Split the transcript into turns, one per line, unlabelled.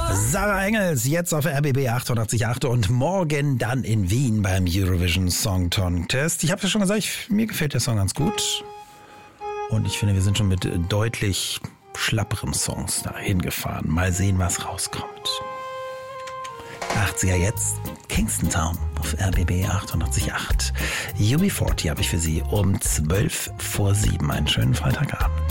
Sarah Engels, jetzt auf RBB 88.8 und morgen dann in Wien beim Eurovision Song Contest. Ich habe ja schon gesagt, mir gefällt der Song ganz gut. Und ich finde, wir sind schon mit deutlich schlapperen Songs dahin gefahren. Mal sehen, was rauskommt. 80er jetzt, Kingston Town auf RBB 88.8. UB40 habe ich für Sie um 12 vor 7. Einen schönen Freitagabend.